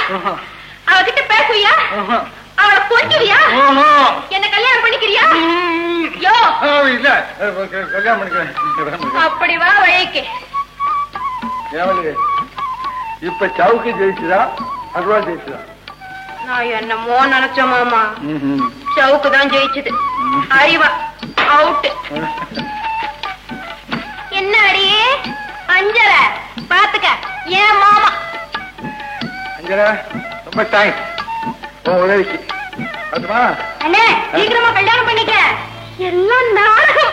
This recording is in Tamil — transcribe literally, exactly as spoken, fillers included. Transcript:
அவகிட்ட பேசுவியா? அவளை கொஞ்சுவியா? என்ன கல்யாணம் பண்ணிக்கிறியா? யோ இல்ல கல்யாணம் பண்ணிக்கிறேன். அப்படி வா வழிக்கு. இப்ப சவுக்கு ஜெயிச்சுதா அருவா ஜெயிச்சுதா? நான் என்னமோ நினைச்ச மாமா, சவுக்கு தான் ஜெயிச்சது. அறிவா அவுட். என்ன அடியே அஞ்சல பாத்துக்க. ஏன் மாமா அஞ்சல ரொம்ப தேங்க்ஸ் உதவிக்கு. அண்ணே சீக்கிரமா கல்யாணம் பண்ணிக்க. எல்லாம் நாடகம்.